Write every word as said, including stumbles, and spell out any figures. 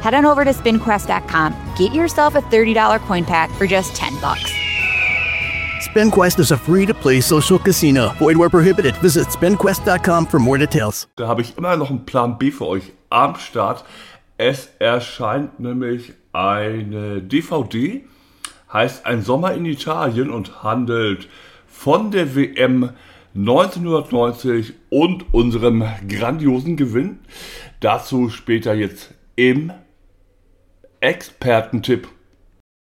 Head on over to spin quest dot com. Get yourself a thirty dollars coin pack for just ten bucks. SpinQuest is a free-to-play social casino. Void where prohibited. Visit spin quest dot com for more details. Da habe ich immer noch einen Plan B für euch am Start. Es erscheint nämlich eine D V D, heißt Ein Sommer in Italien und handelt von der W M neunzehnhundertneunzig und unserem grandiosen Gewinn. Dazu später jetzt im Expertentipp.